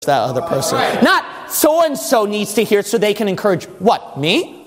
that other person. Not so-and-so needs to hear so they can encourage, what, me?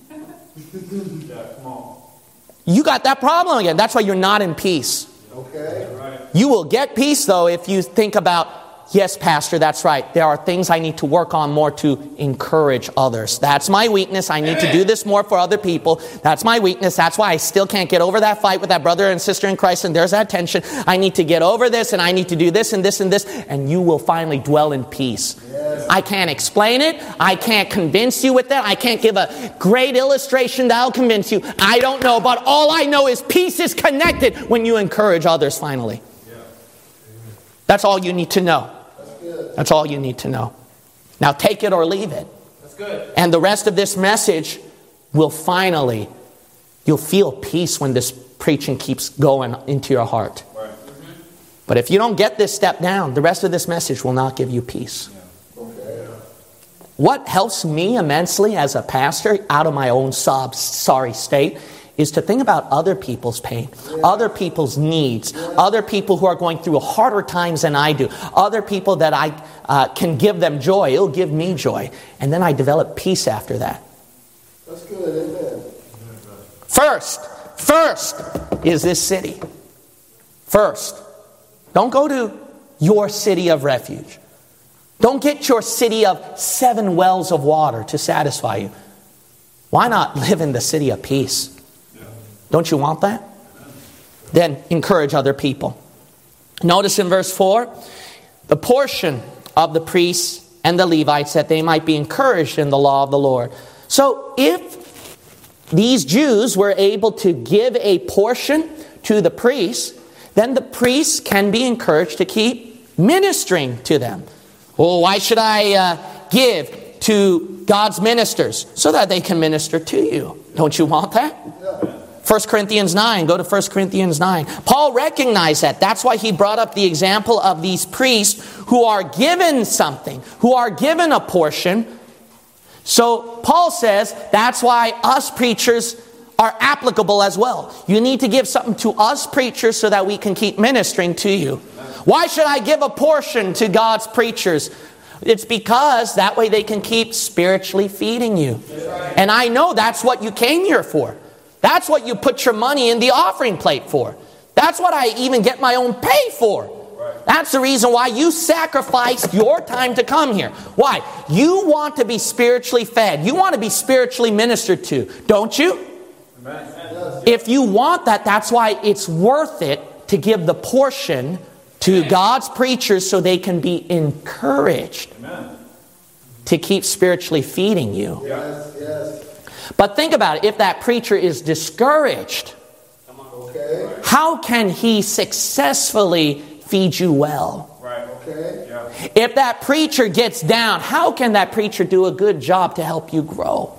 You got that problem again. That's why you're not in peace. Okay. You will get peace, though, if you think about, yes, Pastor, that's right. There are things I need to work on more to encourage others. That's my weakness. I need to do this more for other people. That's my weakness. That's why I still can't get over that fight with that brother and sister in Christ, and there's that tension. I need to get over this, and I need to do this and this and this, and you will finally dwell in peace. Yes. I can't explain it. I can't convince you with that. I can't give a great illustration that'll convince you. I don't know, but all I know is peace is connected when you encourage others finally. That's all you need to know. That's all you need to know. Now take it or leave it. That's good. And the rest of this message will finally, you'll feel peace when this preaching keeps going into your heart. Right. But if you don't get this step down, the rest of this message will not give you peace. Yeah. Okay. What helps me immensely as a pastor out of my own sorry state is to think about other people's pain, other people's needs, other people who are going through harder times than I do, other people that I can give them joy. It'll give me joy. And then I develop peace after that. That's good, amen. First is this city. First. Don't go to your city of refuge. Don't get your city of 7 wells of water to satisfy you. Why not live in the city of peace? Don't you want that? Then encourage other people. Notice in verse 4, the portion of the priests and the Levites that they might be encouraged in the law of the Lord. So if these Jews were able to give a portion to the priests, then the priests can be encouraged to keep ministering to them. Well, why should I give to God's ministers? So that they can minister to you. Don't you want that? 1 Corinthians 9. Go to 1 Corinthians 9. Paul recognized that. That's why he brought up the example of these priests who are given something, who are given a portion. So Paul says that's why us preachers are applicable as well. You need to give something to us preachers so that we can keep ministering to you. Why should I give a portion to God's preachers? It's because that way they can keep spiritually feeding you. And I know that's what you came here for. That's what you put your money in the offering plate for. That's what I even get my own pay for. That's the reason why you sacrificed your time to come here. Why? You want to be spiritually fed. You want to be spiritually ministered to, don't you? Amen. If you want that, that's why it's worth it to give the portion to God's preachers so they can be encouraged. Amen. To keep spiritually feeding you. Yes, yes. But think about it. If that preacher is discouraged, how can he successfully feed you well? Right. Okay. Yeah. If that preacher gets down, how can that preacher do a good job to help you grow?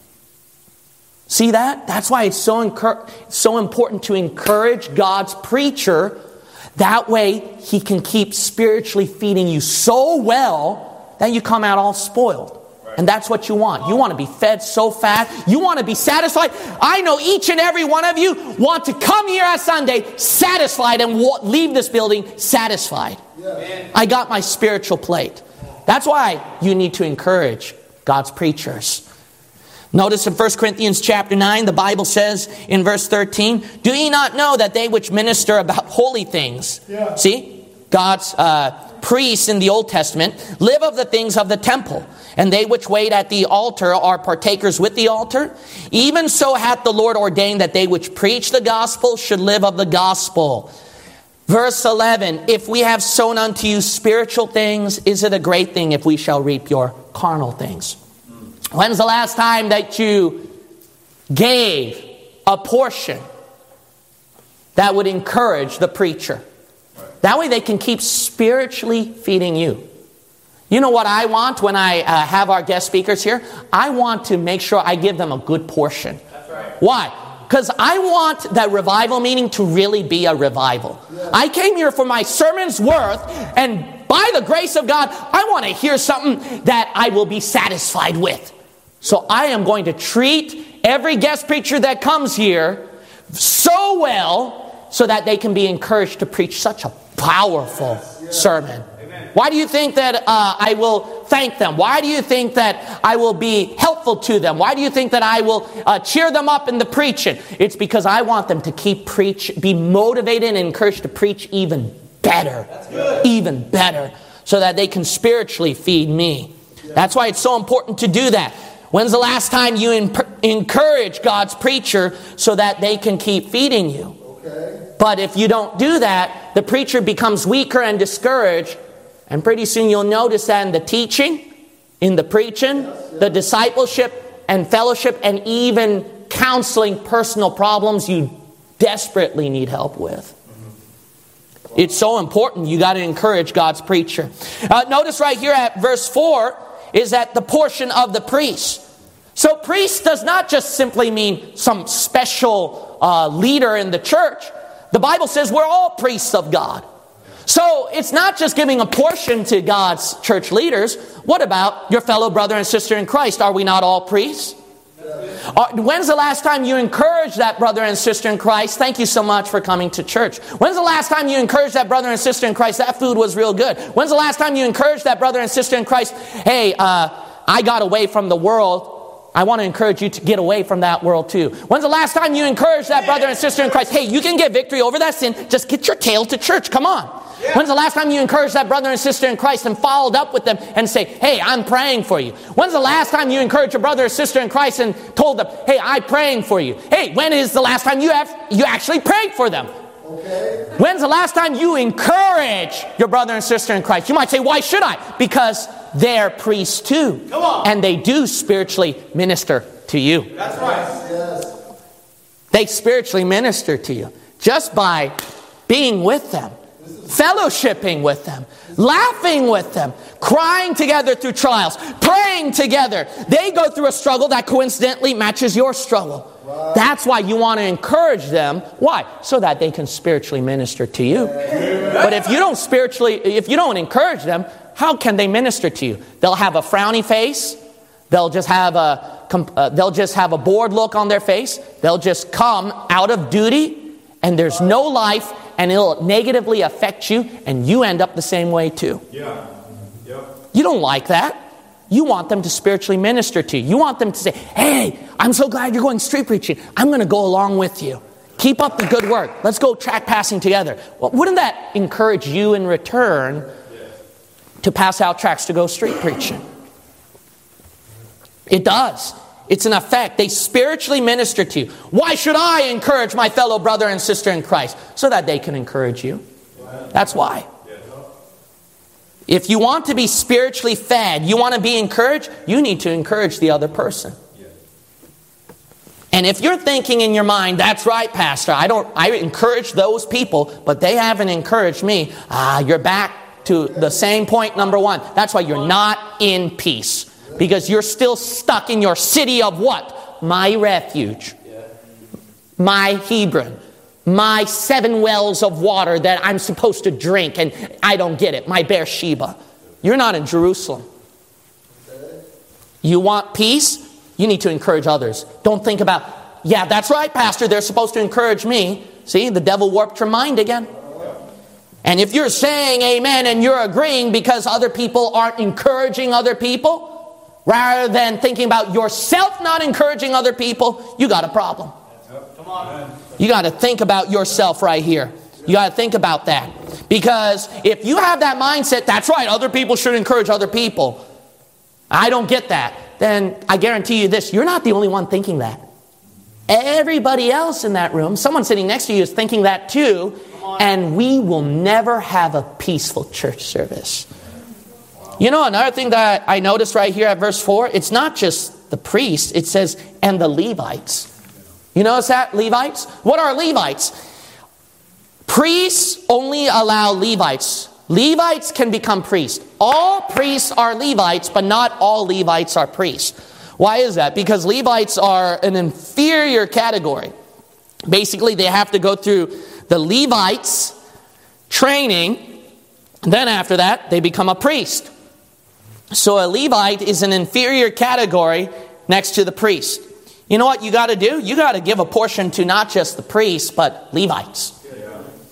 See that? That's why it's so important to encourage God's preacher. That way he can keep spiritually feeding you so well that you come out all spoiled. And that's what you want. You want to be fed so fast. You want to be satisfied. I know each and every one of you want to come here on Sunday satisfied and leave this building satisfied. Yeah. I got my spiritual plate. That's why you need to encourage God's preachers. Notice in 1 Corinthians chapter 9, the Bible says in verse 13, do ye not know that they which minister about holy things, see, God's priests in the Old Testament, live of the things of the temple, and they which wait at the altar are partakers with the altar? Even so hath the Lord ordained that they which preach the gospel should live of the gospel. Verse 11, if we have sown unto you spiritual things, is it a great thing if we shall reap your carnal things? When's the last time that you gave a portion that would encourage the preacher? That way they can keep spiritually feeding you. You know what I want when I have our guest speakers here? I want to make sure I give them a good portion. That's right. Why? Because I want that revival meeting to really be a revival. Yeah. I came here for my sermon's worth, and by the grace of God, I want to hear something that I will be satisfied with. So I am going to treat every guest preacher that comes here so well so that they can be encouraged to preach such a powerful sermon. Amen. Why do you think that I will thank them? Why do you think that I will be helpful to them? Why do you think that I will cheer them up in the preaching? It's because I want them to be motivated and encouraged to preach even better. Even better. So that they can spiritually feed me. That's why it's so important to do that. When's the last time you encourage God's preacher so that they can keep feeding you? Okay. But if you don't do that, the preacher becomes weaker and discouraged. And pretty soon you'll notice that in the teaching, in the preaching, the discipleship and fellowship, and even counseling personal problems you desperately need help with. It's so important. You got to encourage God's preacher. Notice right here at verse 4 is that the portion of the priest. So priest does not just simply mean some special leader in the church. The Bible says we're all priests of God. So it's not just giving a portion to God's church leaders. What about your fellow brother and sister in Christ? Are we not all priests? When's the last time you encouraged that brother and sister in Christ? Thank you so much for coming to church. When's the last time you encouraged that brother and sister in Christ? That food was real good. When's the last time you encouraged that brother and sister in Christ? Hey, I got away from the world. I want to encourage you to get away from that world too. When's the last time you encouraged that brother and sister in Christ? Hey, you can get victory over that sin. Just get your tail to church. Come on. When's the last time you encouraged that brother and sister in Christ and followed up with them and say, hey, I'm praying for you? When's the last time you encouraged your brother or sister in Christ and told them, hey, I'm praying for you? Hey, when is the last time you actually prayed for them? Okay. When's the last time you encourage your brother and sister in Christ? You might say, why should I? Because they're priests too. Come on. And they do spiritually minister to you. That's right. Yes. They spiritually minister to you just by being with them, fellowshipping with them, laughing with them, crying together through trials, praying together. They go through a struggle that coincidentally matches your struggle. Wow. That's why you want to encourage them. Why? So that they can spiritually minister to you. But if you don't encourage them, how can they minister to you? They'll have a frowny face. They'll just have a bored look on their face. They'll just come out of duty, and there's no life, and it'll negatively affect you, and you end up the same way too. Yeah. Yep. You don't like that. You want them to spiritually minister to you. You want them to say, hey, I'm so glad you're going street preaching. I'm going to go along with you. Keep up the good work. Let's go track passing together. Well, wouldn't that encourage you in return to pass out tracts to go street preaching? It does. It's an effect. They spiritually minister to you. Why should I encourage my fellow brother and sister in Christ? So that they can encourage you. That's why. If you want to be spiritually fed, you want to be encouraged, you need to encourage the other person. And if you're thinking in your mind, that's right, Pastor, I encourage those people, but they haven't encouraged me. You're back to the same point, number one. That's why you're not in peace. Because you're still stuck in your city of what? My refuge. My Hebron. My 7 wells of water that I'm supposed to drink and I don't get it. My Beersheba. You're not in Jerusalem. You want peace? You need to encourage others. Don't think about, yeah, that's right, Pastor, they're supposed to encourage me. See, the devil warped your mind again. And if you're saying amen and you're agreeing because other people aren't encouraging other people, rather than thinking about yourself not encouraging other people, you got a problem. Come on. You got to think about yourself right here. You got to think about that. Because if you have that mindset, that's right, other people should encourage other people. I don't get that. Then I guarantee you this, you're not the only one thinking that. Everybody else in that room, someone sitting next to you is thinking that too. And we will never have a peaceful church service. You know, another thing that I noticed right here at verse 4, it's not just the priests, it says, and the Levites. You notice that? Levites? What are Levites? Priests only allow Levites. Levites can become priests. All priests are Levites, but not all Levites are priests. Why is that? Because Levites are an inferior category. Basically, they have to go through the Levites training, and then after that, they become a priest. So a Levite is an inferior category next to the priest. You know what you got to do? You got to give a portion to not just the priests, but Levites.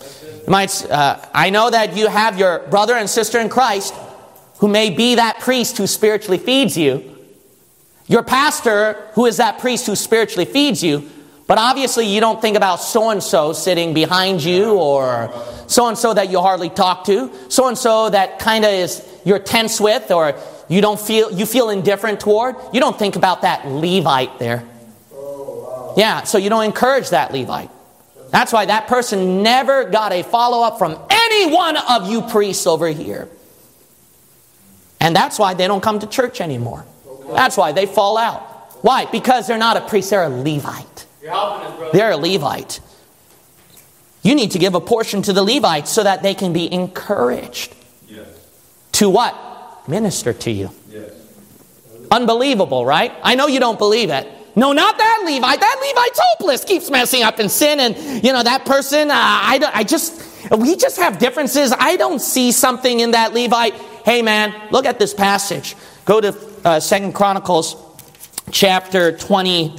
I know that you have your brother and sister in Christ who may be that priest who spiritually feeds you. Your pastor who is that priest who spiritually feeds you. But obviously you don't think about so-and-so sitting behind you, or so-and-so that you hardly talk to, so-and-so that kind of is you're tense with, or you feel indifferent toward. You don't think about that Levite there. Yeah, so you don't encourage that Levite. That's why that person never got a follow-up from any one of you priests over here. And that's why they don't come to church anymore. That's why they fall out. Why? Because they're not a priest, they're a Levite. They're a Levite. You need to give a portion to the Levites so that they can be encouraged. Yes. To what? Minister to you. Yes. Unbelievable, right? I know you don't believe it. No, not that Levite. That Levite's hopeless. Keeps messing up in sin. And, that person, we just have differences. I don't see something in that Levite. Hey, man, look at this passage. Go to 2 Chronicles chapter 29.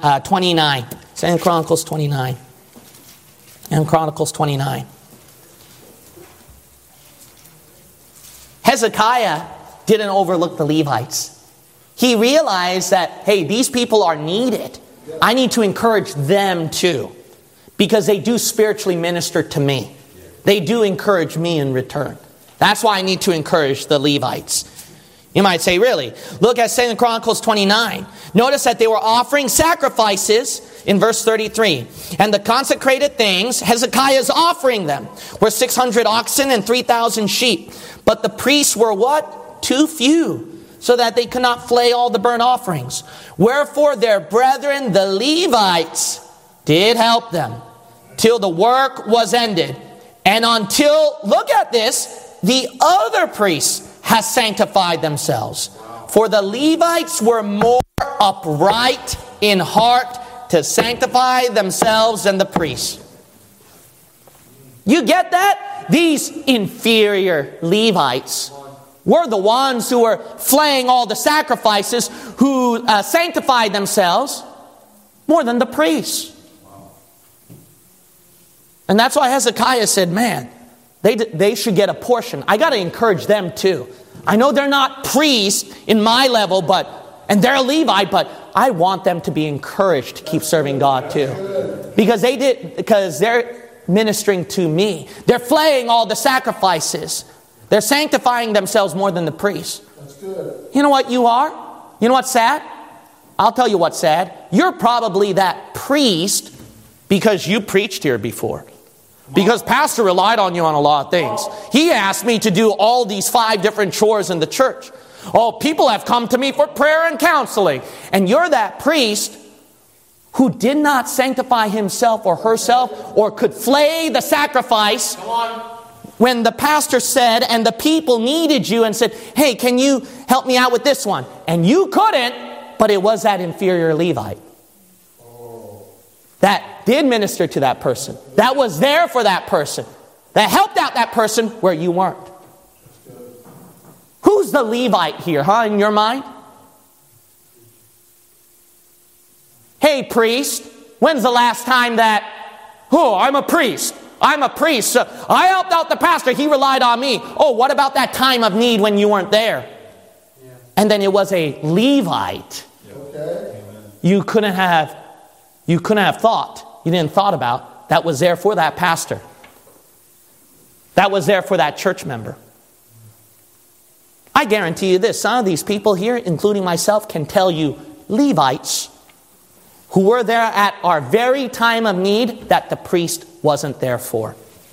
2 Chronicles 29. And Chronicles 29. Hezekiah didn't overlook the Levites. He realized that, hey, these people are needed. I need to encourage them too. Because they do spiritually minister to me. They do encourage me in return. That's why I need to encourage the Levites. You might say, really? Look at 2 Chronicles 29. Notice that they were offering sacrifices in verse 33. And the consecrated things, Hezekiah is offering them, were 600 oxen and 3,000 sheep. But the priests were what? Too few, so that they could not flay all the burnt offerings. Wherefore their brethren, the Levites, did help them till the work was ended. And until, look at this, the other priests has sanctified themselves. For the Levites were more upright in heart to sanctify themselves than the priests. You get that? These inferior Levites were the ones who were flaying all the sacrifices, who sanctified themselves more than the priests. And that's why Hezekiah said, man, they should get a portion. I got to encourage them too. I know they're not priests in my level, and they're a Levite, but I want them to be encouraged to keep serving God too. Because they're ministering to me. They're flaying all the sacrifices. They're sanctifying themselves more than the priests. That's good. You know what you are? You know what's sad? I'll tell you what's sad. You're probably that priest because you preached here before. Because pastor relied on you on a lot of things. He asked me to do all these 5 different chores in the church. Oh, people have come to me for prayer and counseling. And you're that priest who did not sanctify himself or herself or could flay the sacrifice when the pastor said and the people needed you and said, hey, can you help me out with this one? And you couldn't, but it was that inferior Levite that did minister to that person, that was there for that person, that helped out that person where you weren't. Who's the Levite here, in your mind? Hey, priest, when's the last time that, I'm a priest. I'm a priest. I helped out the pastor. He relied on me. Oh, what about that time of need when you weren't there? Yeah. And then it was a Levite. Okay. You couldn't have thought. You didn't thought about. That was there for that pastor. That was there for that church member. I guarantee you this. Some of these people here, including myself, can tell you Levites who were there at our very time of need that the priest wasn't there for.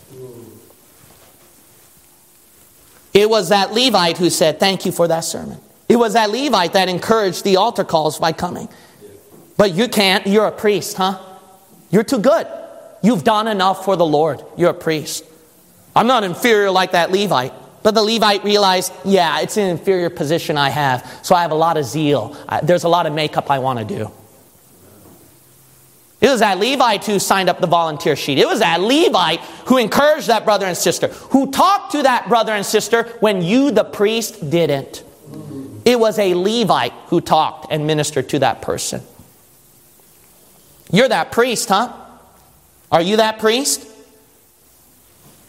It was that Levite who said, thank you for that sermon. It was that Levite that encouraged the altar calls by coming. But you can't. You're a priest, You're too good. You've done enough for the Lord. You're a priest. I'm not inferior like that Levite. But the Levite realized, yeah, it's an inferior position I have. So I have a lot of zeal. There's a lot of makeup I want to do. It was that Levite who signed up the volunteer sheet. It was that Levite who encouraged that brother and sister, who talked to that brother and sister when you, the priest, didn't. It was a Levite who talked and ministered to that person. You're that priest, Are you that priest?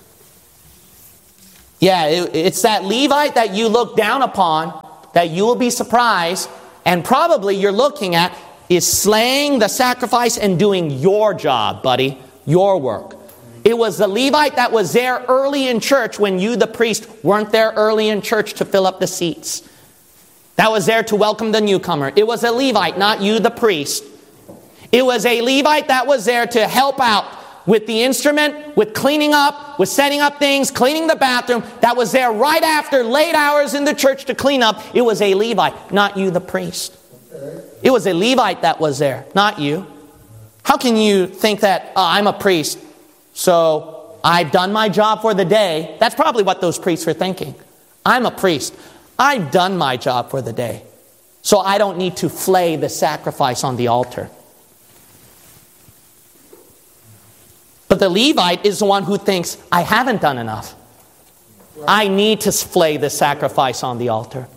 Yeah, it's that Levite that you look down upon that you will be surprised, and probably you're looking at, is slaying the sacrifice and doing your job, buddy, your work. It was the Levite that was there early in church when you, the priest, weren't there early in church to fill up the seats. That was there to welcome the newcomer. It was a Levite, not you, the priest. It was a Levite that was there to help out with the instrument, with cleaning up, with setting up things, cleaning the bathroom. That was there right after late hours in the church to clean up. It was a Levite, not you, the priest. It was a Levite that was there, not you. How can you think that, I'm a priest, so I've done my job for the day? That's probably what those priests were thinking. I'm a priest. I've done my job for the day, so I don't need to flay the sacrifice on the altar. But the Levite is the one who thinks, I haven't done enough. I need to flay the sacrifice on the altar.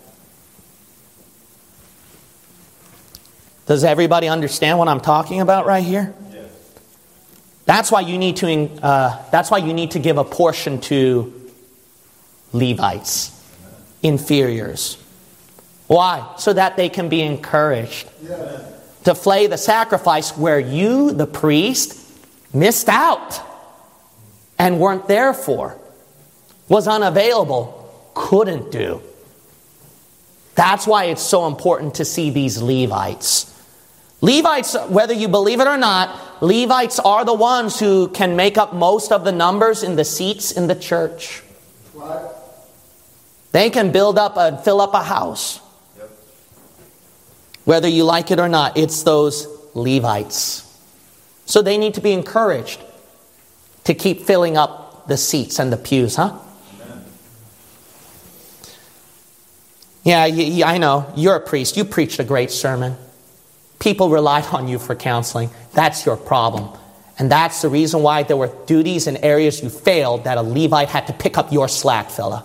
Does everybody understand what I'm talking about right here? Yes. That's why you need to give a portion to Levites, inferiors. Why? So that they can be encouraged to flay the sacrifice where you, the priest, missed out and weren't there for, was unavailable, couldn't do. That's why it's so important to see these Levites. Levites, whether you believe it or not, Levites are the ones who can make up most of the numbers in the seats in the church. What? They can fill up a house. Yep. Whether you like it or not, it's those Levites. So they need to be encouraged to keep filling up the seats and the pews, huh? Amen. Yeah, I know. You're a priest. You preached a great sermon. People relied on you for counseling. That's your problem. And that's the reason why there were duties and areas you failed that a Levite had to pick up your slack, fella.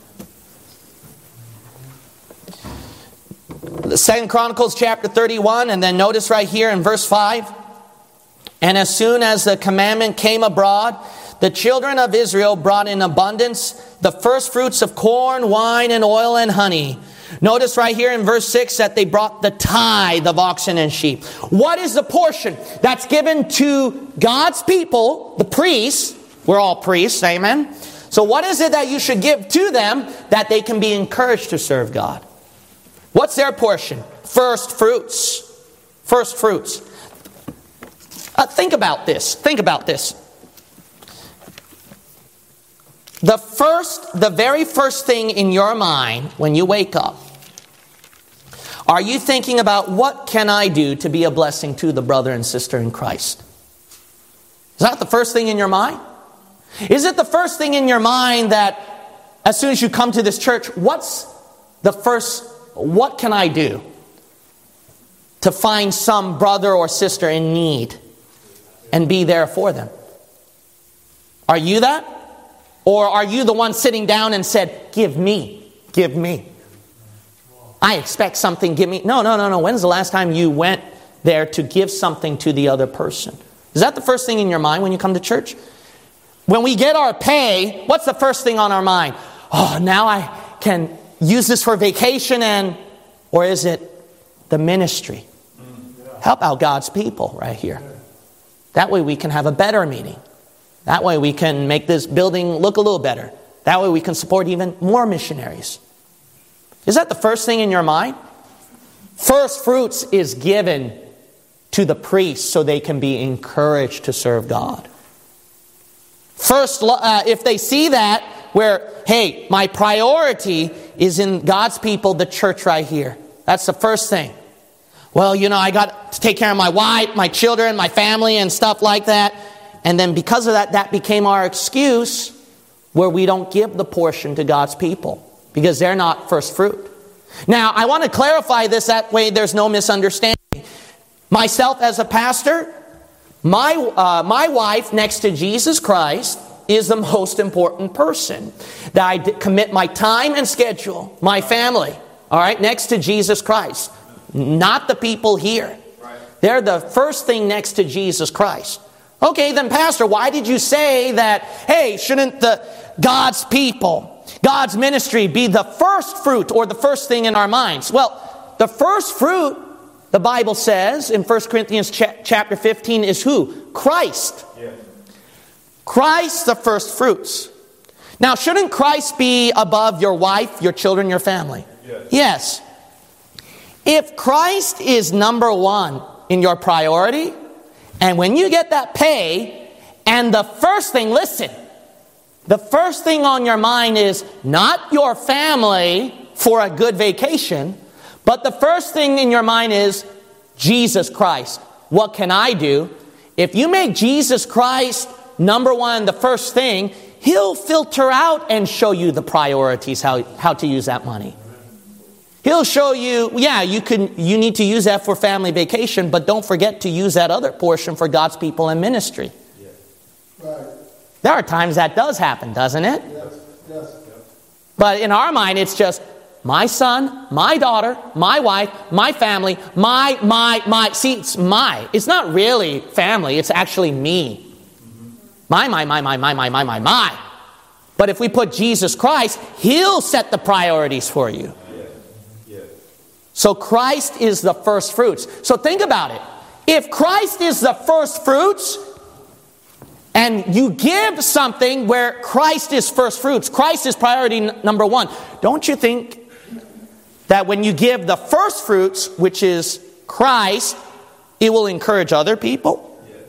The 2 Chronicles chapter 31, and then notice right here in verse 5. And as soon as the commandment came abroad, the children of Israel brought in abundance the first fruits of corn, wine, and oil, and honey. Notice right here in verse 6 that they brought the tithe of oxen and sheep. What is the portion that's given to God's people, the priests? We're all priests, amen? So what is it that you should give to them that they can be encouraged to serve God? What's their portion? First fruits. First fruits. Think about this. The very first thing in your mind when you wake up, are you thinking about what can I do to be a blessing to the brother and sister in Christ? Is that the first thing in your mind? Is it the first thing in your mind that as soon as you come to this church, what can I do to find some brother or sister in need and be there for them? Are you that? Or are you the one sitting down and said, give me, give me. I expect something, give me. No. When's the last time you went there to give something to the other person? Is that the first thing in your mind when you come to church? When we get our pay, what's the first thing on our mind? Oh, now I can use this for vacation or is it the ministry? Help out God's people right here. That way we can have a better meeting. That way we can make this building look a little better. That way we can support even more missionaries. Is that the first thing in your mind? First fruits is given to the priests so they can be encouraged to serve God. First, if they see that, where, hey, my priority is in God's people, the church right here. That's the first thing. Well, I got to take care of my wife, my children, my family, and stuff like that. And then because of that, that became our excuse where we don't give the portion to God's people because they're not first fruit. Now, I want to clarify this, that way there's no misunderstanding. Myself as a pastor, my wife next to Jesus Christ is the most important person that I commit my time and schedule, my family, all right, next to Jesus Christ, not the people here. They're the first thing next to Jesus Christ. Okay, then Pastor, why did you say that, hey, shouldn't the God's people, God's ministry be the first fruit or the first thing in our minds? Well, the first fruit, the Bible says in 1 Corinthians chapter 15 is who? Christ. Yes. Christ, the first fruits. Now, shouldn't Christ be above your wife, your children, your family? Yes. Yes. If Christ is number one in your priority, and when you get that pay, and the first thing, listen, the first thing on your mind is not your family for a good vacation, but the first thing in your mind is Jesus Christ. What can I do? If you make Jesus Christ number one, the first thing, He'll filter out and show you the priorities, how to use that money. He'll show you, you need to use that for family vacation, but don't forget to use that other portion for God's people and ministry. Right. There are times that does happen, doesn't it? Yes. Yes. But in our mind, it's just my son, my daughter, my wife, my family, my. See, it's my. It's not really family. It's actually me. My. But if we put Jesus Christ, He'll set the priorities for you. So Christ is the first fruits. So think about it. If Christ is the first fruits, and you give something where Christ is first fruits, Christ is priority number one, don't you think that when you give the first fruits, which is Christ, it will encourage other people?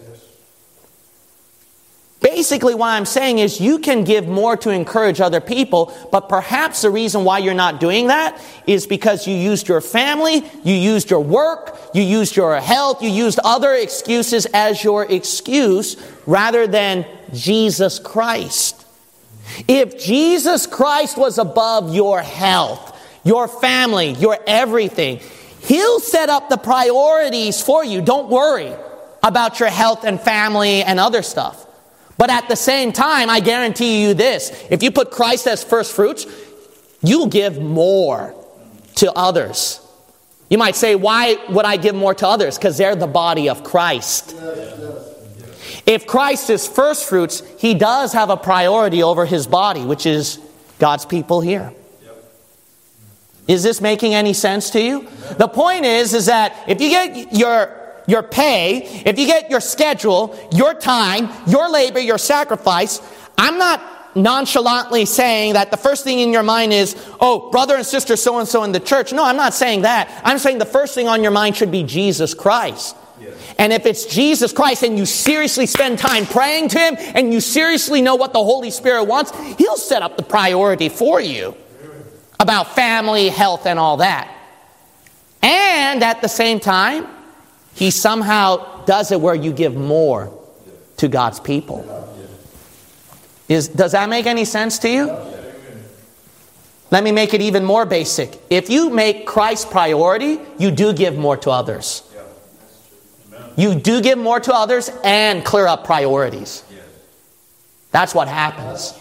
Basically, what I'm saying is you can give more to encourage other people, but perhaps the reason why you're not doing that is because you used your family, you used your work, you used your health, you used other excuses as your excuse rather than Jesus Christ. If Jesus Christ was above your health, your family, your everything, He'll set up the priorities for you. Don't worry about your health and family and other stuff. But at the same time, I guarantee you this. If you put Christ as first fruits, you'll give more to others. You might say, why would I give more to others? Because they're the body of Christ. If Christ is first fruits, He does have a priority over His body, which is God's people here. Is this making any sense to you? The point is that if you get your pay, if you get your schedule, your time, your labor, your sacrifice, I'm not nonchalantly saying that the first thing in your mind is, oh, brother and sister so-and-so in the church. No, I'm not saying that. I'm saying the first thing on your mind should be Jesus Christ. Yes. And if it's Jesus Christ and you seriously spend time praying to Him and you seriously know what the Holy Spirit wants, He'll set up the priority for you about family, health, and all that. And at the same time, He somehow does it where you give more to God's people. Does that make any sense to you? Let me make it even more basic. If you make Christ priority, you do give more to others. You do give more to others and clear up priorities. That's what happens.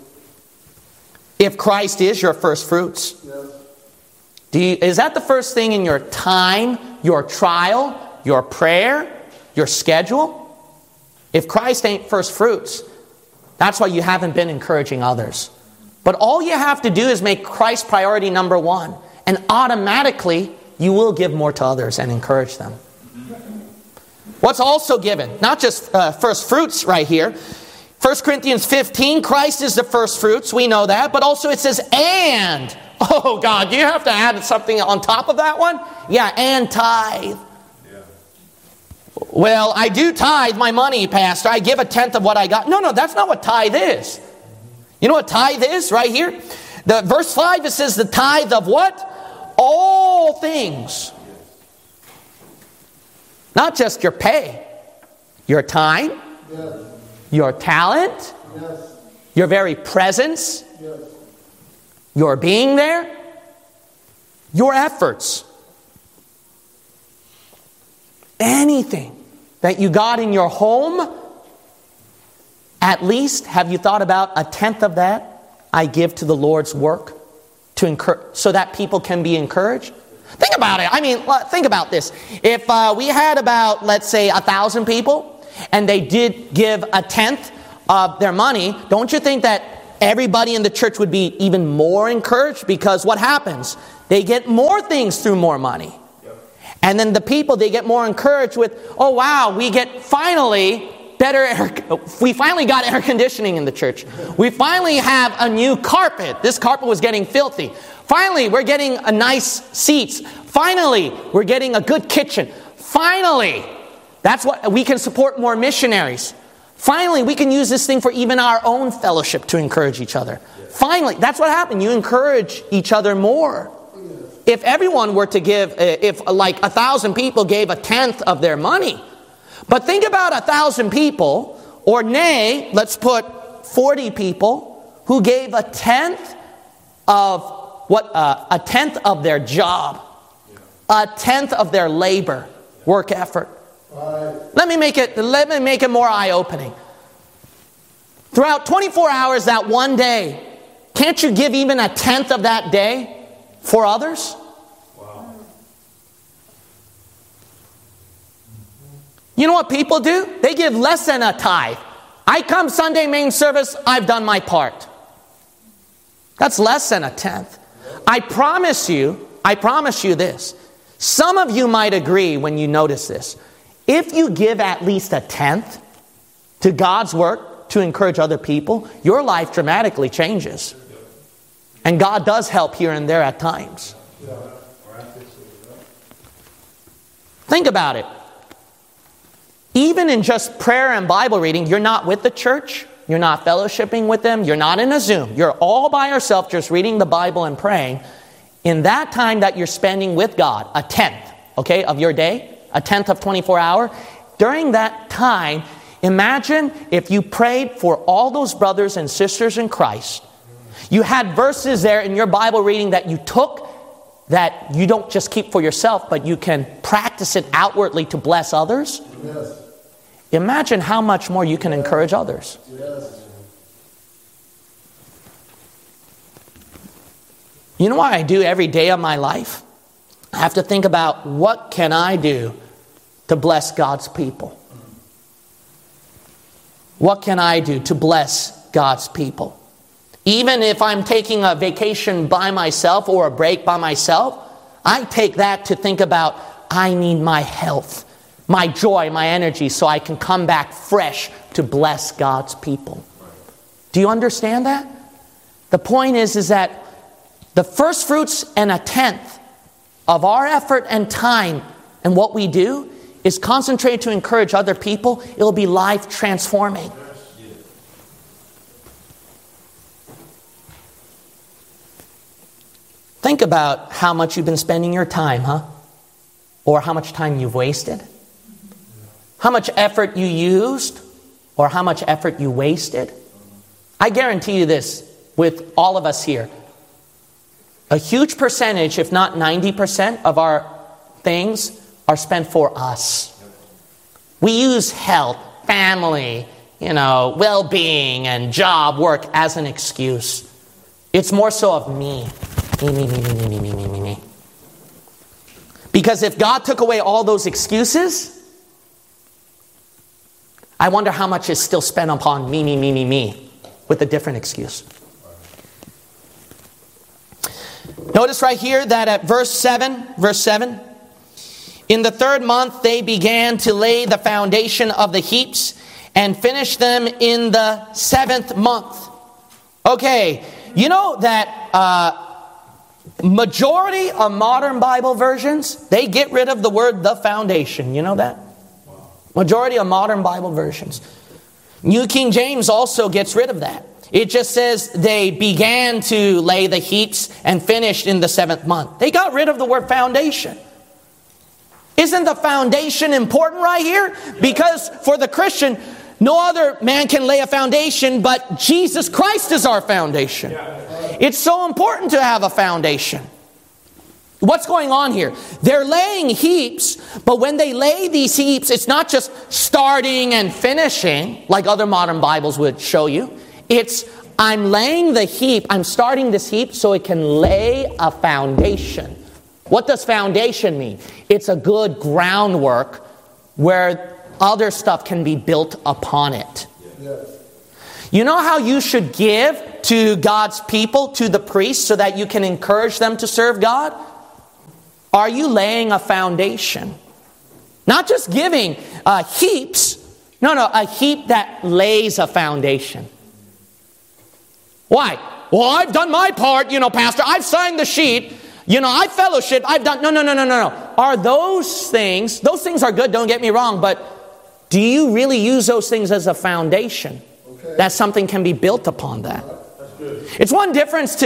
If Christ is your first fruits, is that the first thing in your time, your trial, your prayer, your schedule? If Christ ain't first fruits, that's why you haven't been encouraging others. But all you have to do is make Christ priority number one, and automatically you will give more to others and encourage them. What's also given? Not just first fruits right here. 1 Corinthians 15, Christ is the first fruits. We know that. But also it says, and. Oh, God, do you have to add something on top of that one? Yeah, and tithe. Well, I do tithe my money, Pastor. I give 1/10 of what I got. No, that's not what tithe is. You know what tithe is right here? The verse 5, it says the tithe of what? All things. Not just your pay. Your time. Yes. Your talent. Yes. Your very presence. Yes. Your being there. Your efforts. Anything that you got in your home, at least have you thought about 1/10 of that I give to the Lord's work to encourage, so that people can be encouraged? Think about it. I mean, think about this. If we had about, let's say, 1,000 people, and they did give 1/10 of their money, don't you think that everybody in the church would be even more encouraged, because what happens? They get more things through more money. And then the people, they get more encouraged with, oh wow, we finally got air conditioning in the church. We finally have a new carpet. This carpet was getting filthy. Finally, we're getting a nice seats. Finally, we're getting a good kitchen. Finally, that's what we can support more missionaries. Finally, we can use this thing for even our own fellowship to encourage each other. Finally, that's what happened. You encourage each other more. If everyone were to give, if like 1,000 people gave 1/10 of their money. But think about 1,000 people, or nay, let's put 40 people who gave 1/10 of what, 1/10 of their job, 1/10 of their labor, work effort. Let me make it more eye-opening. Throughout 24 hours that one day, can't you give even 1/10 of that day for others? Wow. You know what people do? They give less than a tithe. I come Sunday main service, I've done my part. That's less than 1/10. I promise you this. Some of you might agree when you notice this. If you give at least 1/10 to God's work to encourage other people, your life dramatically changes. And God does help here and there at times. Think about it. Even in just prayer and Bible reading, you're not with the church. You're not fellowshipping with them. You're not in a Zoom. You're all by yourself just reading the Bible and praying. In that time that you're spending with God, 1/10, okay, of your day, 1/10 of 24 hours, during that time, imagine if you prayed for all those brothers and sisters in Christ. You had verses there in your Bible reading that you took, that you don't just keep for yourself, but you can practice it outwardly to bless others. Yes. Imagine how much more you can encourage others. Yes. You know what I do every day of my life? I have to think about, what can I do to bless God's people? What can I do to bless God's people? Even if I'm taking a vacation by myself or a break by myself, I take that to think about, I need my health, my joy, my energy, so I can come back fresh to bless God's people. Do you understand that? The point is that the first fruits and 1/10 of our effort and time and what we do is concentrated to encourage other people. It will be life transforming. Think about how much you've been spending your time, or how much time you've wasted. How much effort you used, or how much effort you wasted. I guarantee you this, with all of us here, a huge percentage, if not 90% of our things are spent for us. We use health, family, well-being and job, work as an excuse. It's more so of me. Me. Because if God took away all those excuses, I wonder how much is still spent upon me, with a different excuse. Notice right here that at verse 7, in the 3rd month they began to lay the foundation of the heaps and finish them in the 7th month. Okay, you know that majority of modern Bible versions, they get rid of the word "the foundation." You know that? Majority of modern Bible versions. New King James also gets rid of that. It just says they began to lay the heaps and finished in the 7th month. They got rid of the word foundation. Isn't the foundation important right here? Because for the Christian, no other man can lay a foundation, but Jesus Christ is our foundation. It's so important to have a foundation. What's going on here? They're laying heaps, but when they lay these heaps, it's not just starting and finishing, like other modern Bibles would show you. It's, I'm laying the heap, I'm starting this heap so it can lay a foundation. What does foundation mean? It's a good groundwork where other stuff can be built upon it. Yes. You know how you should give to God's people, to the priests, so that you can encourage them to serve God? Are you laying a foundation? Not just giving heaps. No, a heap that lays a foundation. Why? Well, I've done my part, Pastor. I've signed the sheet. I fellowship. I've done... No. Are those things are good, don't get me wrong, but do you really use those things as a foundation? Okay. That something can be built upon that. It's one difference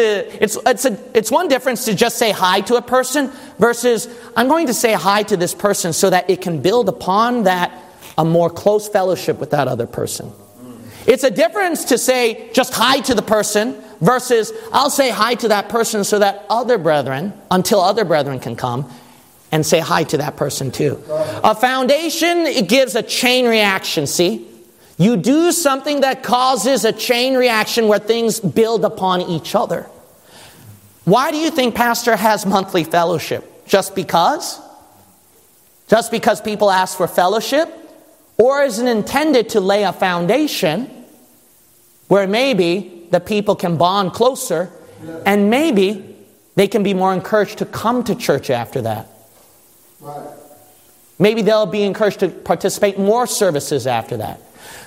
to just say hi to a person versus I'm going to say hi to this person so that it can build upon that a more close fellowship with that other person. It's a difference to say just hi to the person versus I'll say hi to that person so that until other brethren can come and say hi to that person too. A foundation, it gives a chain reaction, see? You do something that causes a chain reaction where things build upon each other. Why do you think Pastor has monthly fellowship? Just because? Just because people ask for fellowship? Or is it intended to lay a foundation where maybe the people can bond closer and maybe they can be more encouraged to come to church after that? Right. Maybe they'll be encouraged to participate in more services after that.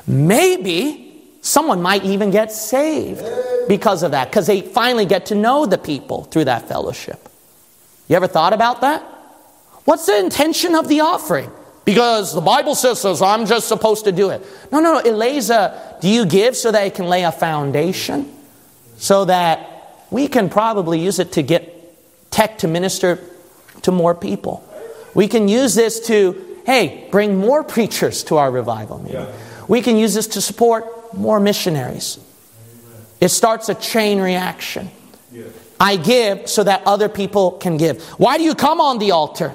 Maybe someone might even get saved because of that, because they finally get to know the people through that fellowship. You ever thought about that? What's the intention of the offering? Because the Bible says so, so I'm just supposed to do it. No. It lays do you give so that it can lay a foundation? So that we can probably use it to get tech to minister to more people. We can use this to, bring more preachers to our revival meeting. Yeah. We can use this to support more missionaries. It starts a chain reaction. Yeah. I give so that other people can give. Why do you come on the altar?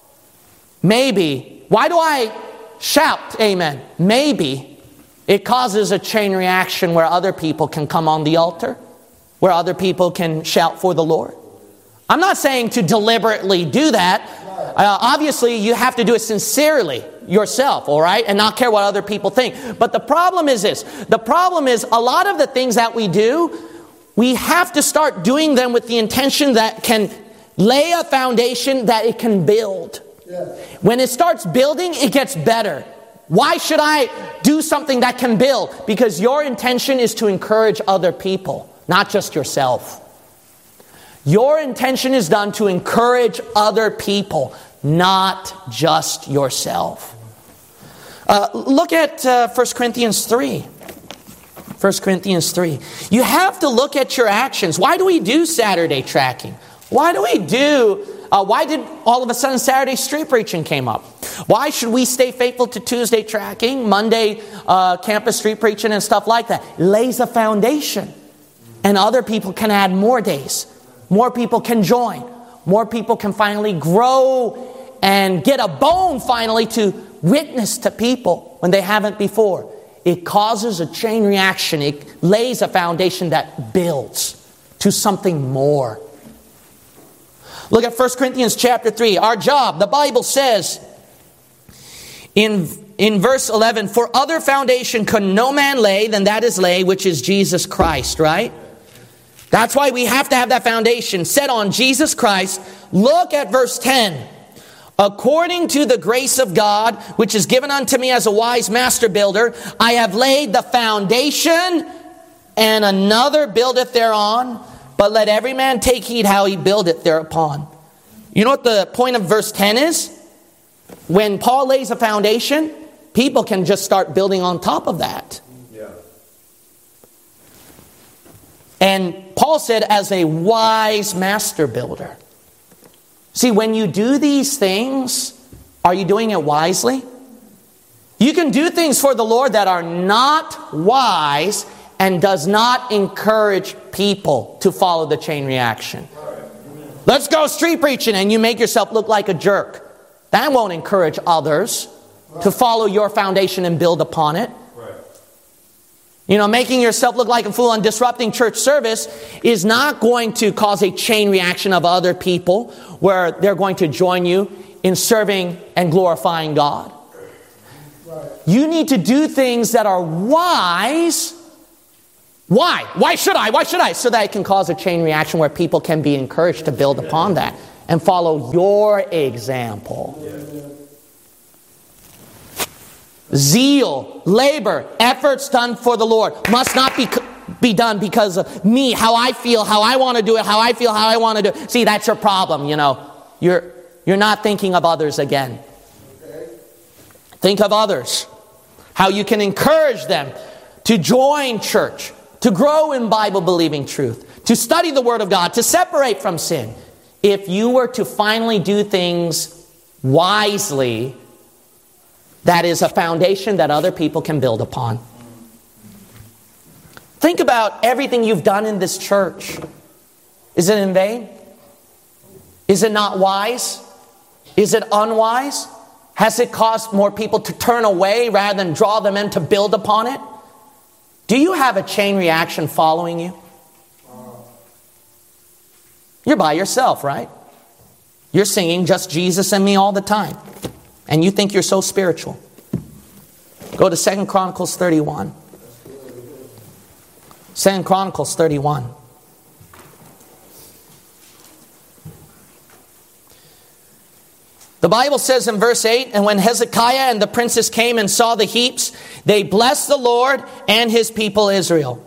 Maybe. Why do I shout amen? Maybe it causes a chain reaction where other people can come on the altar, where other people can shout for the Lord. I'm not saying to deliberately do that. Obviously, you have to do it sincerely yourself, all right? And not care what other people think. But the problem is this. The problem is a lot of the things that we do, we have to start doing them with the intention that can lay a foundation that it can build. Yeah. When it starts building, it gets better. Why should I do something that can build? Because your intention is to encourage other people, not just yourself. Your intention is done to encourage other people, not just yourself. Look at 1 Corinthians 3. 1 Corinthians 3. You have to look at your actions. Why do we do Saturday tracking? Why did all of a sudden Saturday street preaching came up? Why should we stay faithful to Tuesday tracking, Monday campus street preaching and stuff like that? It lays a foundation. And other people can add more days. More people can join. More people can finally grow and get a bone finally to witness to people when they haven't before. It causes a chain reaction. It lays a foundation that builds to something more. Look at 1 Corinthians chapter 3. Our job, the Bible says in verse 11, for other foundation could no man lay than that is laid, which is Jesus Christ, right? That's why we have to have that foundation set on Jesus Christ. Look at verse 10. According to the grace of God, which is given unto me as a wise master builder, I have laid the foundation, and another buildeth thereon. But let every man take heed how he buildeth thereupon. You know what the point of verse 10 is? When Paul lays a foundation, people can just start building on top of that. Yeah. And Paul said, as a wise master builder. See, when you do these things, are you doing it wisely? You can do things for the Lord that are not wise and does not encourage people to follow the chain reaction. Let's go street preaching, and you make yourself look like a jerk. That won't encourage others to follow your foundation and build upon it. Making yourself look like a fool and disrupting church service is not going to cause a chain reaction of other people where they're going to join you in serving and glorifying God. You need to do things that are wise Why? Why should I? Why should I? So that it can cause a chain reaction where people can be encouraged to build upon that and follow your example. Zeal, labor, efforts done for the Lord must not be done because of me, how I feel, how I want to do it, how I feel, how I want to do it. See, that's your problem, you know. You're not thinking of others again. Think of others. How you can encourage them to join church, to grow in Bible-believing truth, to study the Word of God, to separate from sin. If you were to finally do things wisely, that is a foundation that other people can build upon. Think about everything you've done in this church. Is it in vain? Is it not wise? Is it unwise? Has it caused more people to turn away rather than draw them in to build upon it? Do you have a chain reaction following you? You're by yourself, right? You're singing just Jesus and me all the time. And you think you're so spiritual. Go to 2 Chronicles 31. 2 Chronicles 31. The Bible says in verse 8, and when Hezekiah and the princes came and saw the heaps, they blessed the Lord and his people Israel.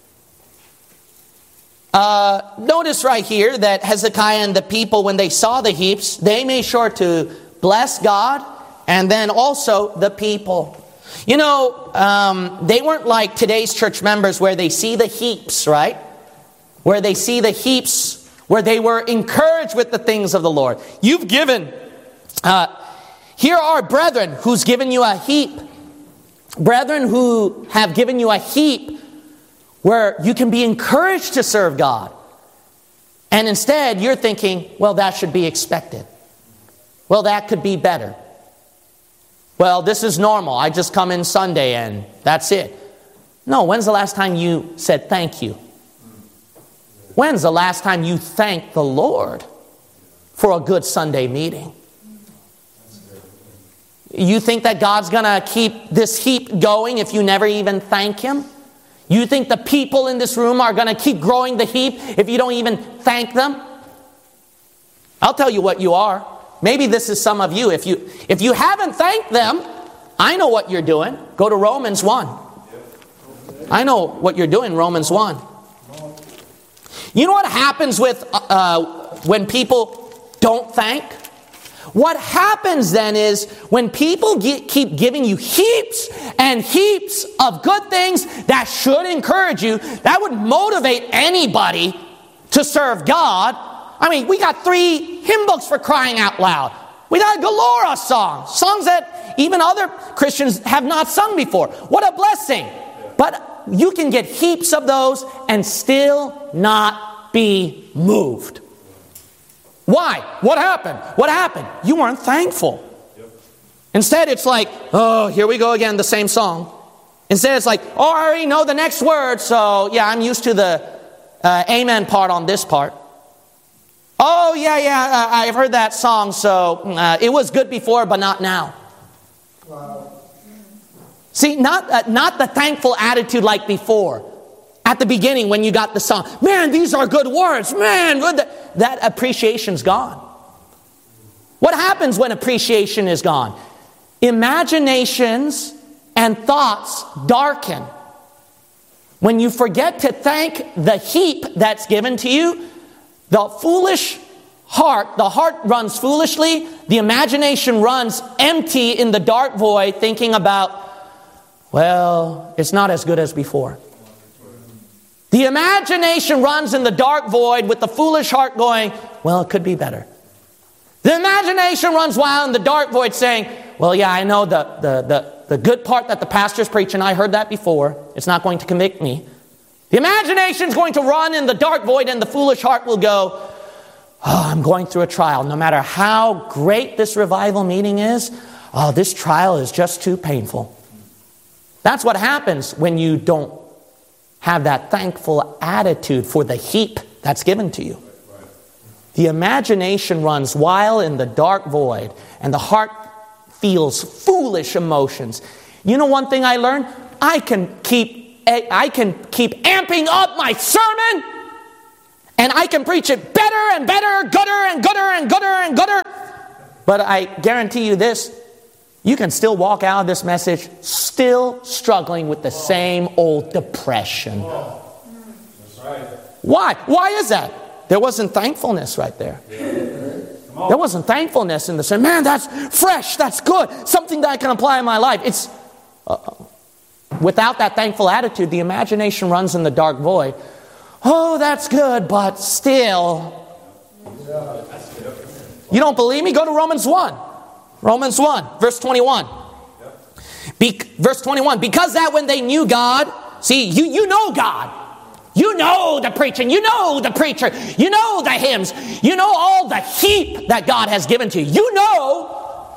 Notice right here that Hezekiah and the people, when they saw the heaps, they made sure to bless God and then also the people. You know, they weren't like today's church members where they see the heaps, right? Where they see the heaps, where they were encouraged with the things of the Lord. You've given... here are brethren who's given you a heap. Brethren who have given you a heap where you can be encouraged to serve God. And instead you're thinking, well, that should be expected. Well, that could be better. Well, this is normal. I just come in Sunday and that's it. No, when's the last time you said thank you? When's the last time you thanked the Lord for a good Sunday meeting? You think that God's going to keep this heap going if you never even thank Him? You think the people in this room are going to keep growing the heap if you don't even thank them? I'll tell you what you are. Maybe this is some of you. If you haven't thanked them, I know what you're doing. Go to Romans 1. I know what you're doing, Romans 1. You know what happens with when people don't thank? What happens then is when people keep giving you heaps and heaps of good things that should encourage you, that would motivate anybody to serve God. I mean, we got 3 hymn books for crying out loud. We got a galore of songs that even other Christians have not sung before. What a blessing. But you can get heaps of those and still not be moved. Why? What happened? What happened? You weren't thankful. Instead, it's like, oh, here we go again, the same song. Instead, it's like, oh, I already know the next word, so yeah, I'm used to the amen part on this part. Oh, yeah, I've heard that song, so it was good before, but not now. Wow. See, not the thankful attitude like before. At the beginning when you got the song, man, these are good words, man, good. That appreciation's gone. What happens when appreciation is gone? Imaginations and thoughts darken. When you forget to thank the heap that's given to you, the heart runs foolishly, the imagination runs empty in the dark void, thinking about, well, it's not as good as before. The imagination runs in the dark void with the foolish heart going, well, it could be better. The imagination runs wild in the dark void saying, well, yeah, I know the good part that the pastor's preaching. I heard that before. It's not going to convict me. The imagination's going to run in the dark void and the foolish heart will go, oh, I'm going through a trial. No matter how great this revival meeting is, oh, this trial is just too painful. That's what happens when you don't have that thankful attitude for the heap that's given to you. The imagination runs wild in the dark void, and the heart feels foolish emotions. You know one thing I learned? I can keep keep amping up my sermon, and I can preach it better and better, gooder and gooder and gooder and gooder. But I guarantee you this, you can still walk out of this message still struggling with the same old depression. That's right. Why? Why is that? There wasn't thankfulness right there. There wasn't thankfulness in the saying, man, that's fresh, that's good, something that I can apply in my life. It's without that thankful attitude, the imagination runs in the dark void. Oh, that's good, but still. You don't believe me? Go to Romans 1. Romans 1, verse 21. Verse 21, because that when they knew God, see, you know God. You know the preaching. You know the preacher. You know the hymns. You know all the heap that God has given to you. You know.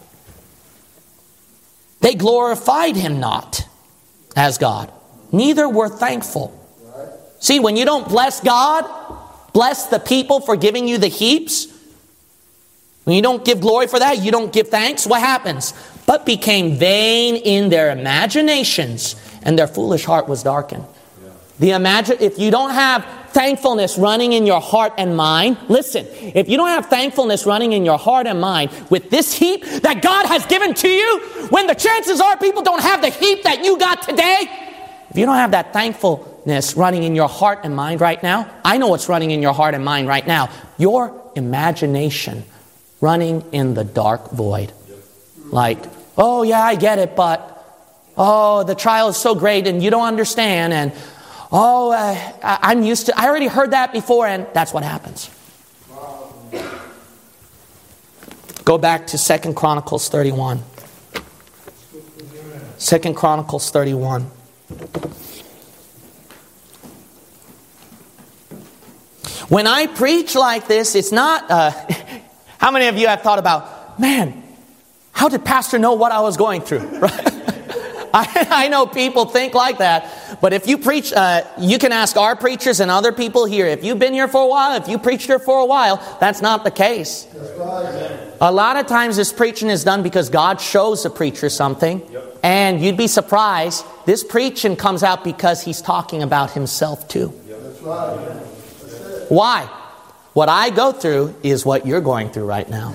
They glorified Him not as God. Neither were thankful. See, when you don't bless God, bless the people for giving you the heaps, when you don't give glory for that, you don't give thanks, what happens? But became vain in their imaginations, and their foolish heart was darkened. If you don't have thankfulness running in your heart and mind, listen, if you don't have thankfulness running in your heart and mind with this heap that God has given to you, when the chances are people don't have the heap that you got today, if you don't have that thankfulness running in your heart and mind right now, I know what's running in your heart and mind right now. Your imagination running in the dark void. Like, oh yeah, I get it, but oh, the trial is so great and you don't understand, and oh, I'm used to, I already heard that before, and that's what happens. Go back to 2 Chronicles 31. 2 Chronicles 31. When I preach like this, it's not... how many of you have thought about, man, how did Pastor know what I was going through? Right? I know people think like that, but if you preach, you can ask our preachers and other people here, if you've been here for a while, if you preached here for a while, that's not the case. A lot of times this preaching is done because God shows the preacher something, and you'd be surprised, this preaching comes out because He's talking about Himself too. Why? What I go through is what you're going through right now.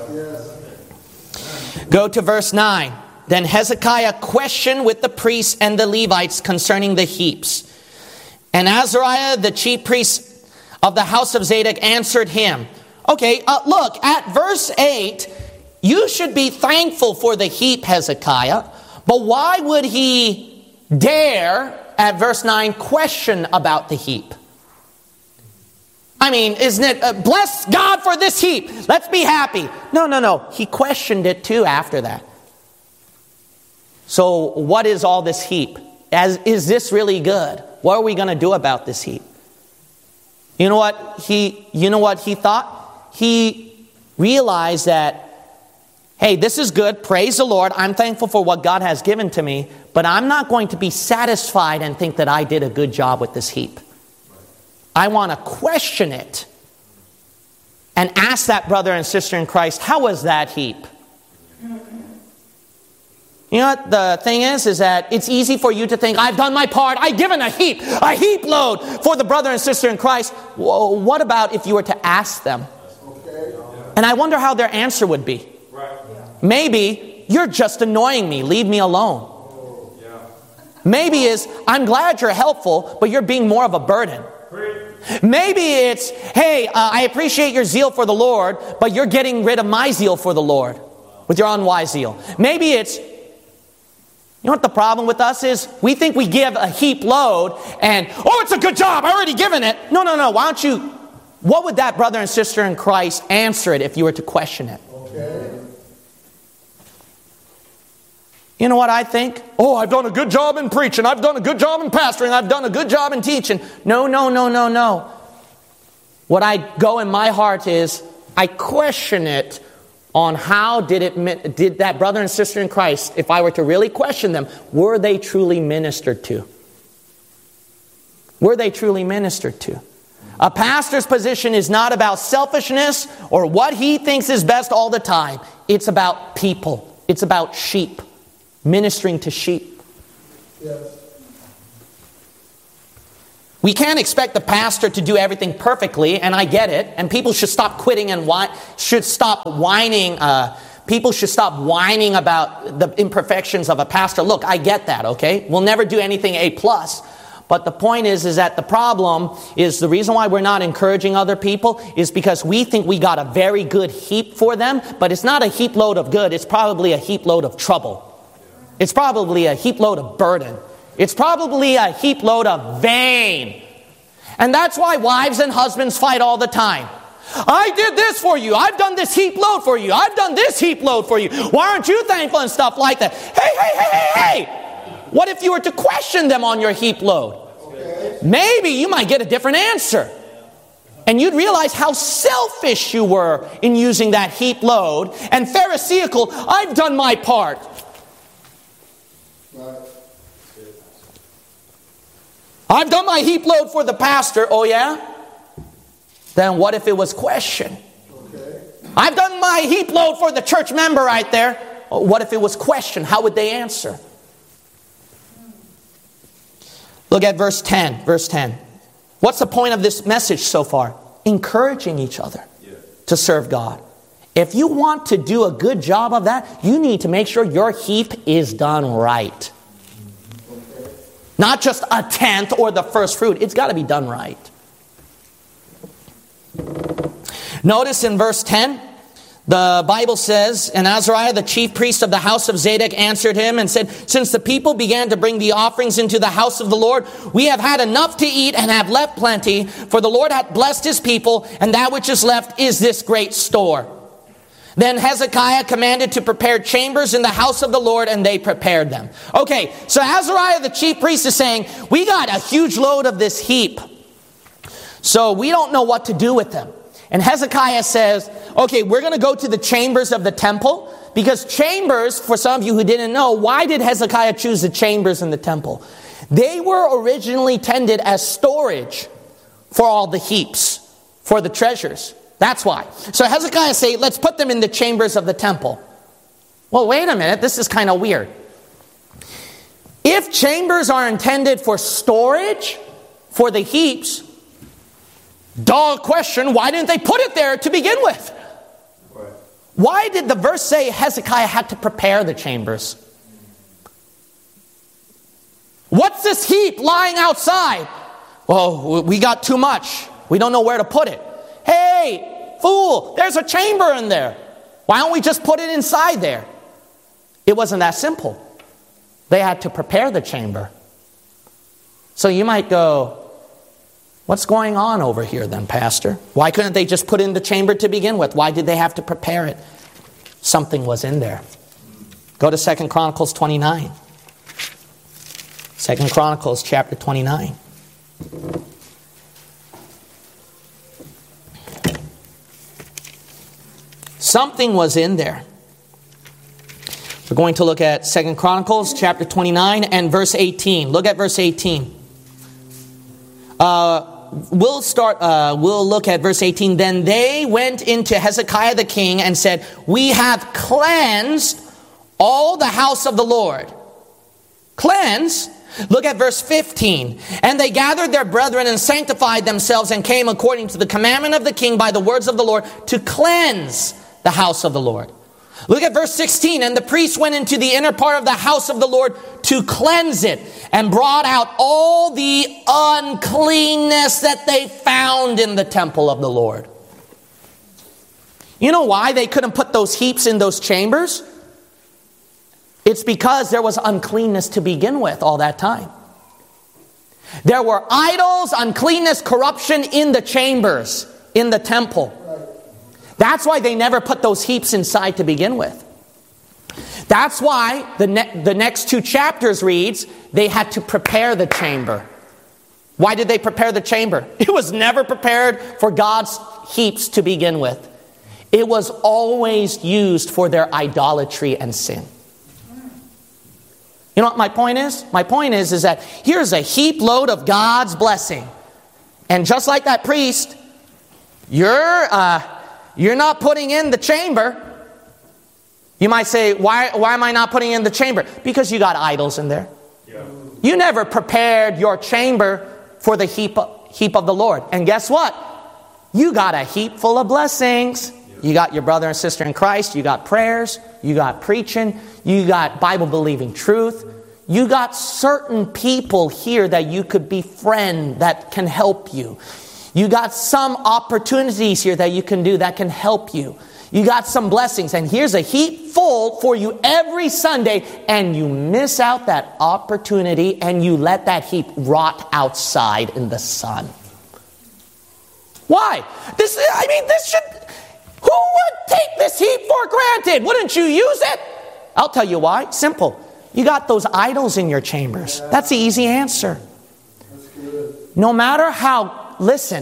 Go to verse 9. Then Hezekiah questioned with the priests and the Levites concerning the heaps. And Azariah, the chief priest of the house of Zadok, answered him. Okay, look, at verse 8, you should be thankful for the heap, Hezekiah. But why would he dare, at verse 9, question about the heap? I mean, isn't it, bless God for this heap, let's be happy. No. He questioned it too after that. So what is all this heap? Is this really good? What are we going to do about this heap? You know what he thought? He realized that, hey, this is good. Praise the Lord. I'm thankful for what God has given to me. But I'm not going to be satisfied and think that I did a good job with this heap. I want to question it and ask that brother and sister in Christ, how was that heap? You know what the thing is that it's easy for you to think, I've done my part, I've given a heap load for the brother and sister in Christ. Well, what about if you were to ask them? And I wonder how their answer would be. Maybe, you're just annoying me, leave me alone. Maybe it's, I'm glad you're helpful, but you're being more of a burden. Maybe it's, hey, I appreciate your zeal for the Lord, but you're getting rid of my zeal for the Lord with your unwise zeal. Maybe it's, you know what the problem with us is? We think we give a heap load and, oh, it's a good job, I already given it. No. Why don't you, what would that brother and sister in Christ answer it if you were to question it? Okay. You know what I think? Oh, I've done a good job in preaching. I've done a good job in pastoring. I've done a good job in teaching. No. What I go in my heart is, I question it on how did that brother and sister in Christ, if I were to really question them, were they truly ministered to? Were they truly ministered to? A pastor's position is not about selfishness or what he thinks is best all the time. It's about people. It's about sheep. Ministering to sheep. Yes. We can't expect the pastor to do everything perfectly, and I get it. And people should stop quitting and should stop whining. People should stop whining about the imperfections of a pastor. Look, I get that, okay? We'll never do anything A+. But the point is that the problem is the reason why we're not encouraging other people is because we think we got a very good heap for them, but it's not a heap load of good. It's probably a heap load of trouble. It's probably a heap load of burden. It's probably a heap load of vain. And that's why wives and husbands fight all the time. I did this for you. I've done this heap load for you. I've done this heap load for you. Why aren't you thankful and stuff like that? Hey. What if you were to question them on your heap load? Maybe you might get a different answer. And you'd realize how selfish you were in using that heap load. And Pharisaical, I've done my part. I've done my heap load for the pastor. Oh yeah? Then what if it was question? I've done my heap load for the church member right there. What if it was question? How would they answer? Look at verse 10. Verse 10. What's the point of this message so far? Encouraging each other to serve God. If you want to do a good job of that, you need to make sure your heap is done right. Not just a tenth or the first fruit. It's got to be done right. Notice in verse 10, the Bible says, and Azariah, the chief priest of the house of Zadok, answered him and said, since the people began to bring the offerings into the house of the Lord, we have had enough to eat and have left plenty, for the Lord hath blessed his people, and that which is left is this great store. Then Hezekiah commanded to prepare chambers in the house of the Lord, and they prepared them. Okay, so Azariah, the chief priest, is saying, we got a huge load of this heap, so we don't know what to do with them. And Hezekiah says, okay, we're going to go to the chambers of the temple. Because chambers, for some of you who didn't know, why did Hezekiah choose the chambers in the temple? They were originally tended as storage for all the heaps, for the treasures. That's why. So Hezekiah said, let's put them in the chambers of the temple. Well, wait a minute, this is kind of weird. If chambers are intended for storage, for the heaps, duh question, why didn't they put it there to begin with? Why did the verse say Hezekiah had to prepare the chambers? What's this heap lying outside? Well, we got too much. We don't know where to put it. Hey, fool, there's a chamber in there. Why don't we just put it inside there? It wasn't that simple. They had to prepare the chamber. So you might go, what's going on over here then, Pastor? Why couldn't they just put in the chamber to begin with? Why did they have to prepare it? Something was in there. Go to 2 Chronicles 29. 2 Chronicles chapter 29. Something was in there. We're going to look at 2 Chronicles chapter 29 and verse 18. Look at verse 18. We'll look at verse 18. Then they went into Hezekiah the king and said, we have cleansed all the house of the Lord. Cleanse? Look at verse 15. And they gathered their brethren and sanctified themselves and came according to the commandment of the king by the words of the Lord to cleanse the house of the Lord. Look at verse 16. And the priests went into the inner part of the house of the Lord to cleanse it and brought out all the uncleanness that they found in the temple of the Lord. You know why they couldn't put those heaps in those chambers? It's because there was uncleanness to begin with all that time. There were idols, uncleanness, corruption in the chambers, in the temple. That's why they never put those heaps inside to begin with. That's why the next two chapters reads, they had to prepare the chamber. Why did they prepare the chamber? It was never prepared for God's heaps to begin with. It was always used for their idolatry and sin. You know what my point is? My point is that here's a heap load of God's blessing. And just like that priest, you're not putting in the chamber. You might say, why am I not putting in the chamber? Because you got idols in there. Yeah. You never prepared your chamber for the heap of the Lord. And guess what? You got a heap full of blessings. You got your brother and sister in Christ. You got prayers. You got preaching. You got Bible-believing truth. You got certain people here that you could befriend that can help you. You got some opportunities here that you can do that can help you. You got some blessings. And here's a heap full for you every Sunday. And you miss out that opportunity and you let that heap rot outside in the sun. Why? This should... Who would take this heap for granted? Wouldn't you use it? I'll tell you why. Simple. You got those idols in your chambers. That's the easy answer. No matter how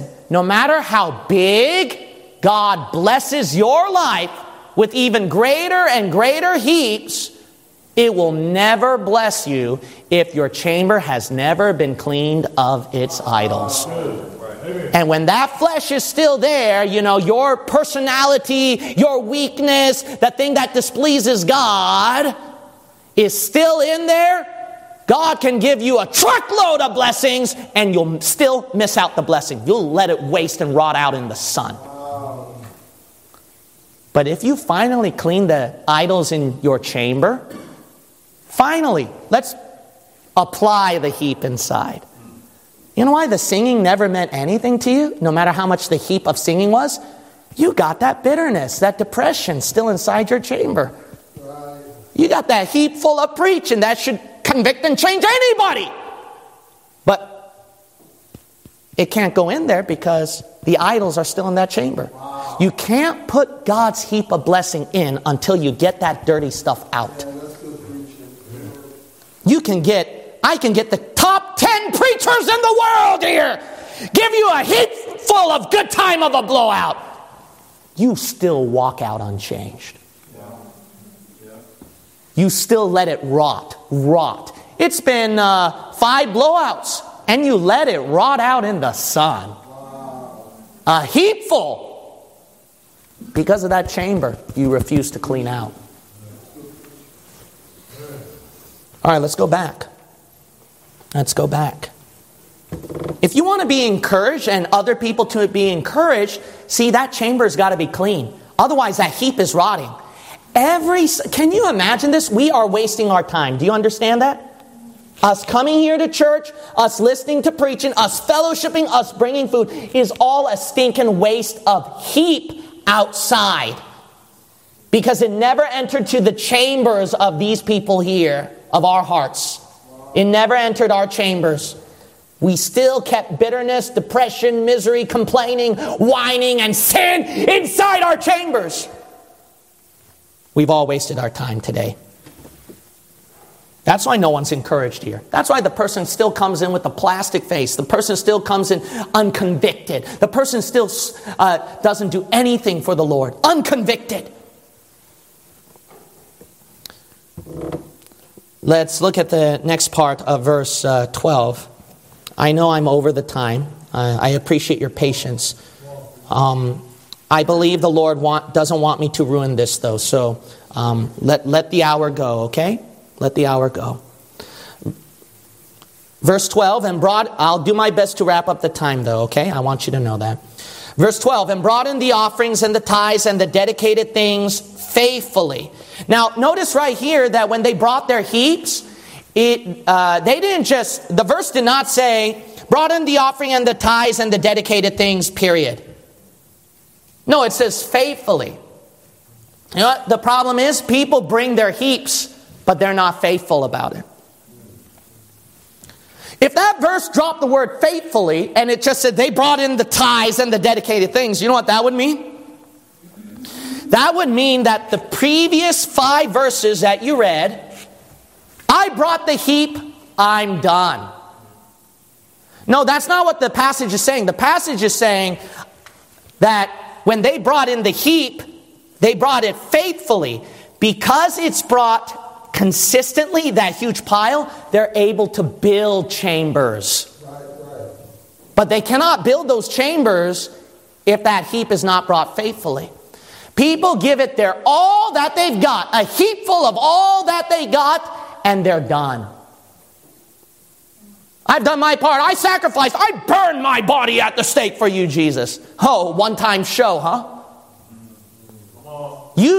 big God blesses your life with even greater and greater heaps, it will never bless you if your chamber has never been cleaned of its idols. And when that flesh is still there, your personality, your weakness, the thing that displeases God is still in there, God can give you a truckload of blessings and you'll still miss out the blessing. You'll let it waste and rot out in the sun. But if you finally clean the idols in your chamber, finally, let's apply the heap inside. You know why the singing never meant anything to you? No matter how much the heap of singing was? You got that bitterness, that depression still inside your chamber. Right. You got that heap full of preaching that should convict and change anybody. But it can't go in there because the idols are still in that chamber. Wow. You can't put God's heap of blessing in until you get that dirty stuff out. Yeah, I can get the top 10 preachers in the world here. Give you a heap full of good time of a blowout. You still walk out unchanged. You still let it rot. It's been 5 blowouts and you let it rot out in the sun. A heap full. Because of that chamber you refuse to clean out. All right, let's go back. If you want to be encouraged and other people to be encouraged, see, that chamber's got to be clean. Otherwise, that heap is rotting. Can you imagine this? We are wasting our time. Do you understand that? Us coming here to church, us listening to preaching, us fellowshipping, us bringing food is all a stinking waste of heap outside. Because it never entered to the chambers of these people here, of our hearts. It never entered our chambers. We still kept bitterness, depression, misery, complaining, whining, and sin inside our chambers. We've all wasted our time today. That's why no one's encouraged here. That's why the person still comes in with a plastic face. The person still comes in unconvicted. The person still doesn't do anything for the Lord. Unconvicted. Let's look at the next part of verse 12. I know I'm over the time. I appreciate your patience. I believe the Lord doesn't want me to ruin this, though. So let the hour go, okay? Let the hour go. Verse 12, I'll do my best to wrap up the time, though, okay? I want you to know that. Verse 12, and brought in the offerings and the tithes and the dedicated things faithfully. Now, notice right here that when they brought their heaps, the verse did not say, brought in the offering and the tithes and the dedicated things, period. No, it says faithfully. You know what the problem is? People bring their heaps, but they're not faithful about it. If that verse dropped the word faithfully, and it just said they brought in the tithes and the dedicated things, you know what that would mean? That would mean that the previous 5 verses that you read, I brought the heap, I'm done. No, that's not what the passage is saying. The passage is saying that when they brought in the heap, they brought it faithfully. Because it's brought consistently, that huge pile, they're able to build chambers. Right. But they cannot build those chambers if that heap is not brought faithfully. People give it their all that they've got, a heap full of all that they got, and they're done. I've done my part. I sacrificed. I burned my body at the stake for you, Jesus. Oh, one-time show, huh?